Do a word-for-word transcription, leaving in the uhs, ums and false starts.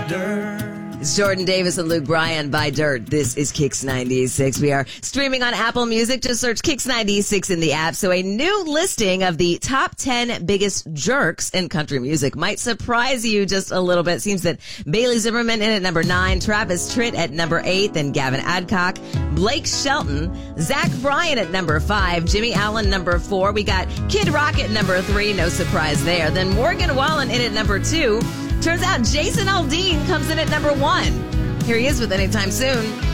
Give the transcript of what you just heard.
Dirt. It's Jordan Davis and Luke Bryan by Dirt. This is Kicks ninety-six. We are streaming on Apple Music. Just search Kicks ninety-six in the app. So a new listing of the top ten biggest jerks in country music might surprise you just a little bit. Seems that Bailey Zimmerman in at number nine, Travis Tritt at number eight, then Gavin Adcock, Blake Shelton, Zach Bryan at number five, Jimmy Allen number four. We got Kid Rock at number three. No surprise there. Then Morgan Wallen in at number two. Turns out Jason Aldean comes in at number one. Here he is with Anytime Soon.